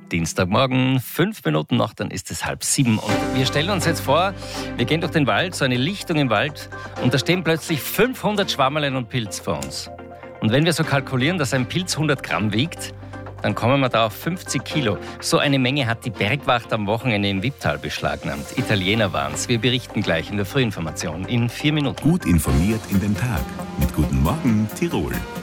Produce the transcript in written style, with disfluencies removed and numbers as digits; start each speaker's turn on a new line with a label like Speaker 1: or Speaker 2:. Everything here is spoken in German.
Speaker 1: Dienstagmorgen, 5 Minuten noch, dann ist es 6:30. Und wir stellen uns jetzt vor, wir gehen durch den Wald, so eine Lichtung im Wald, und da stehen plötzlich 500 Schwammerlein und Pilz vor uns. Und wenn wir so kalkulieren, dass ein Pilz 100 Gramm wiegt, dann kommen wir da auf 50 Kilo. So eine Menge hat die Bergwacht am Wochenende im Wipptal beschlagnahmt. Italiener waren's. Wir berichten gleich in der Frühinformation in 4 Minuten.
Speaker 2: Gut informiert in den Tag mit Guten Morgen Tirol.